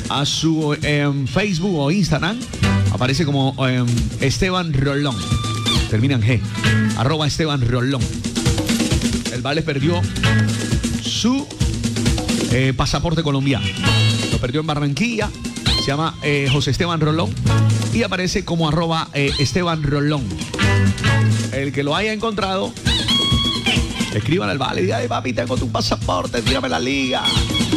a su Facebook o Instagram. Aparece como Esteban Rolón. Termina en G. @Esteban Rolón. El vale perdió su pasaporte colombiano. Lo perdió en Barranquilla. Se llama José Esteban Rolón. Y aparece como @Esteban Rolón. El que lo haya encontrado, escriban al vale. Diga, papi, tengo tu pasaporte, tírame la liga.